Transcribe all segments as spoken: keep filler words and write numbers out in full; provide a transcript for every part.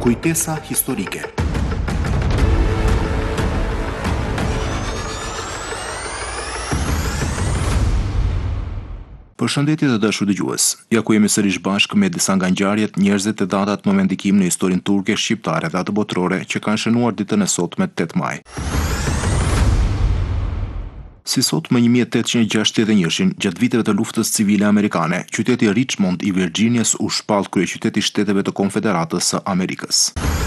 Kujtesa historike. Përshëndetje të dashur dëgjues. Ja ku jemi sërish bashkë me disa nga ngjarjet, njerëzit e datat më me ndikim në historinë turke, shqiptare dhe atë botërore që kanë shënuar ditën e sotme tetë maj. Si sot më një mijë e tetëqind e gjashtëdhjetë e njëshin, gjatë viteve të luftës civile amerikane, qyteti Richmond i Virginias u shpall kryeqytet i Shteteve të Konfederatës së Amerikës.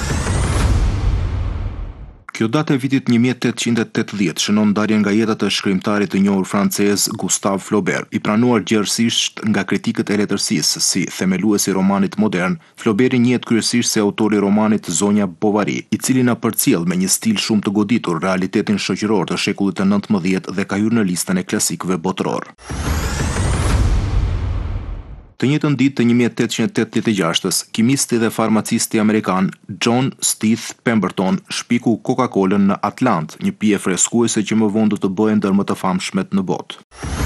Kjo datë e vitit një mijë e tetëqind e tetëdhjetë shënon ndarjen nga jeta të shkrimtarit të njohur francez Gustave Flaubert, i pranuar gjerësisht nga kritikët e letërsisë si themeluesi i romanit modern. Flaubert njihet kryesisht si autori i romanit Zonja Bovary, i cili na përcjell me një stil shumë të goditur realitetin shoqëror të shekullit të nëntëmbëdhjetë dhe ka hyrë në listën e klasikëve botëror. Të njëjtën ditë të një mijë e tetëqind e tetëdhjetë e gjashtës, kimisti dhe farmacisti amerikan John Stith Pemberton shpiku Coca-Colën në Atlant, një pije freskuese që më vonë do të bëhej ndër më të famshmet në botë.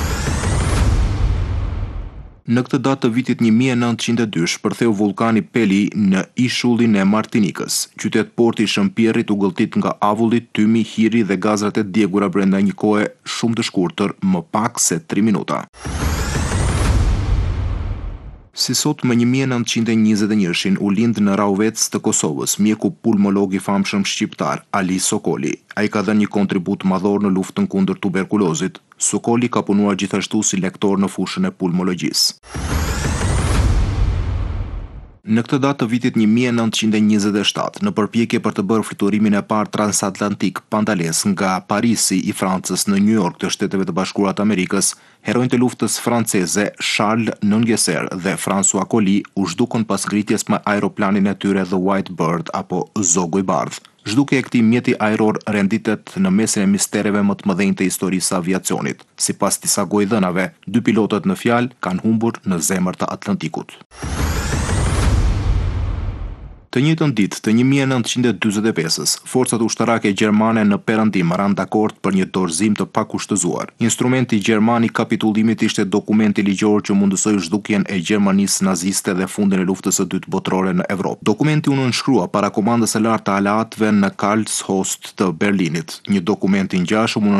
Në këtë datë të vitit një mijë e nëntëqind e dy shpërtheu vulkani Peli në ishullin e Martinikës. Qytet porti i Shëmpirrit u gëlltit nga avulli, tymi, hiri dhe gazrat e djegura brenda një kohe shumë të shkurtër, më pak se tre minuta. Si sot më një mijë e nëntëqind e njëzet e njëshin u lind në Rauvec të Kosovës mjeku pulmolog i famshëm shqiptar Ali Sokoli. Ai ka dhënë një kontribut madhor në luftën kundër tuberkulozit. Sokoli ka punuar gjithashtu si lektor në fushën e pulmologjisë. Në këtë datë të vitit një mijë e nëntëqind e njëzet e shtatë, në përpjekje për të bërë fluturimin e parë transatlantik pandales nga Parisi i Francës në New York të Shteteve të Bashkuara të Amerikës, heronjtë e luftës franceze Charles Nungesser dhe François Coly u zhdukën pas ngritjes me aeroplanin e tyre The White Bird apo Zogu i Bardh. Zhdukja e këtij mjeti ajror renditet në mesin e mistereve më të mëdhenj të historisë së aviacionit. Sipas disa gojdhënave, dy pilotët në fjalë kanë humbur në zemër të Atlantikut. Të njëjtën ditë të një mijë e nëntëqind e dyzet e pesës, forcat ushtarake gjermane në perëndim ranë dakord për një dorëzim të pakushtëzuar. Instrumenti gjerman i kapitullimit ishte dokumenti ligjor që mundësoi zhdukjen e Gjermanisë naziste dhe fundin e luftës së dytë botërore në Evropë. Dokumenti u nënshkrua para komandës së lartë të aleatëve në Karlshorst të Berlinit. Një dokument i ngjashëm u